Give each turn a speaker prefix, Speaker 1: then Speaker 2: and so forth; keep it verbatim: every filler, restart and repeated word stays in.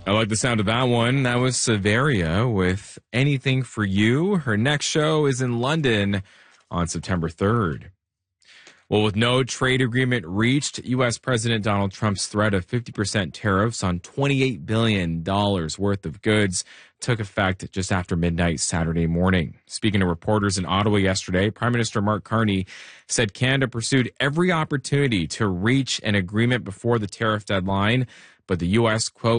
Speaker 1: I like the sound of that one. That was Severia with Anything for You. Her next show is in London on September third. Well, with no trade agreement reached, U S. President Donald Trump's threat of fifty percent tariffs on twenty-eight billion dollars worth of goods took effect just after midnight Saturday morning. Speaking to reporters in Ottawa yesterday, Prime Minister Mark Carney said Canada pursued every opportunity to reach an agreement before the tariff deadline, but the U S, quote,